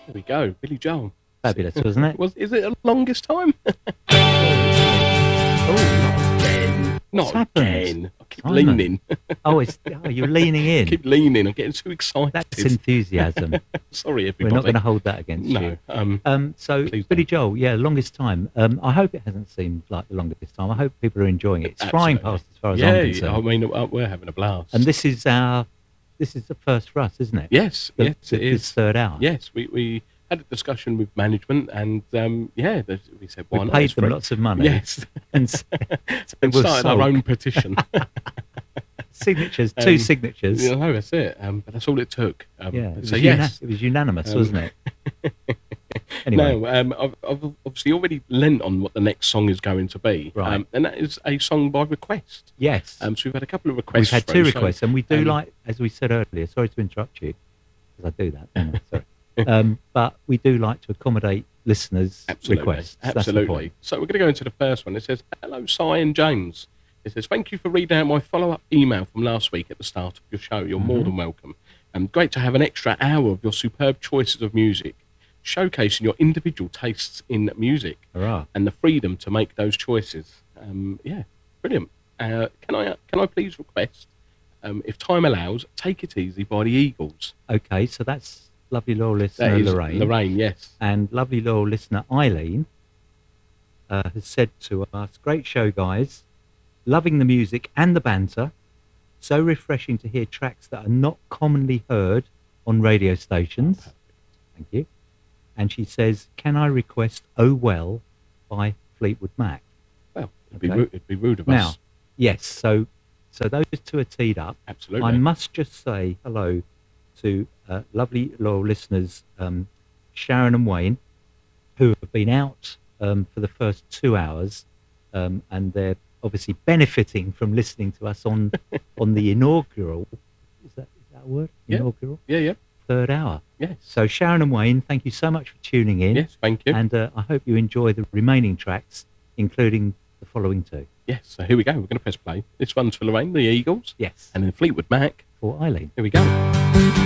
There we go, Billy Joel. Fabulous, wasn't it? Is it a longest time? Not again. I keep leaning. You're leaning in. I keep leaning. I'm getting too excited. That's enthusiasm. Sorry, everybody. We're not going to hold that against you. So Billy Joel, longest time. I hope it hasn't seemed like the longest time. I hope people are enjoying it. It's flying past as far as I'm concerned. I mean, we're having a blast. And this is the first for us, isn't it? Yes, it is. This third hour. Yes, we had a discussion with management, and we said, why not? We paid them lots of money. Yes. And started our own petition. Signatures, 2 signatures. Yeah, no, that's it. But that's all it took. It was unanimous, wasn't it? Anyway. No, I've obviously already lent on what the next song is going to be. Right. And that is a song by request. Yes. So we've had a couple of requests. We've had 2 requests, and we do like, as we said earlier, sorry to interrupt you, because I do that, don't I? Sorry. But we do like to accommodate listeners' requests. Absolutely. So we're going to go into the first one. It says, hello, Si and James. It says, thank you for reading out my follow-up email from last week at the start of your show. You're more than welcome. Great to have an extra hour of your superb choices of music, showcasing your individual tastes in music. Hurrah. And the freedom to make those choices. Brilliant. Can I please request, if time allows, Take It Easy by the Eagles? Okay, so that's lovely loyal listener Lorraine. Lorraine, yes. And lovely loyal listener Eileen has said to us, great show, guys. Loving the music and the banter. So refreshing to hear tracks that are not commonly heard on radio stations. Thank you. And she says, can I request Oh Well by Fleetwood Mac? Well, it'd be rude of us. Now, yes, so those 2 are teed up. Absolutely. I must just say hello to lovely loyal listeners Sharon and Wayne, who have been out for the first 2 hours, and they're obviously benefiting from listening to us on the inaugural. Is that a word? Yeah. Inaugural? Yeah. Third hour. Yes. So Sharon and Wayne, thank you so much for tuning in. Yes, thank you. And I hope you enjoy the remaining tracks, including the following 2. Yes. So here we go. We're going to press play. This one's for Lorraine, the Eagles. Yes. And then Fleetwood Mac for Eileen. Here we go.